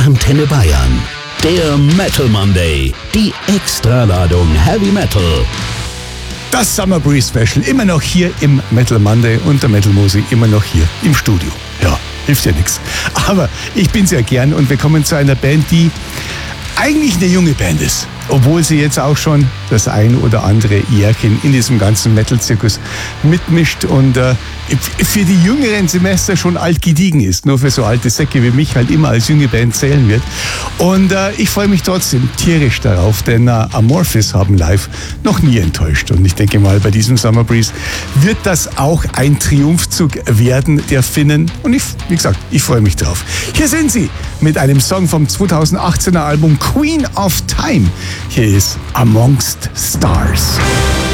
Antenne Bayern. Der Metal Monday. Die Extraladung Heavy Metal. Das Summer Breeze Special immer noch hier im Metal Monday und der Metal Musi immer noch hier im Studio. Ja, hilft ja nichts. Aber ich bin sehr gern und wir kommen zu einer Band, die eigentlich eine junge Band ist. Obwohl sie jetzt auch schon das ein oder andere Jährchen in diesem ganzen Metal-Zirkus mitmischt und für die jüngeren Semester schon alt gediegen ist. Nur für so alte Säcke wie mich halt immer als junge Band zählen wird. Und ich freue mich trotzdem tierisch darauf, denn Amorphis haben live noch nie enttäuscht. Und ich denke mal, bei diesem Summer Breeze wird das auch ein Triumphzug werden der Finnen. Und wie gesagt, ich freue mich drauf. Hier sind sie mit einem Song vom 2018er Album Queen of Time. Hier ist Amongst Stars.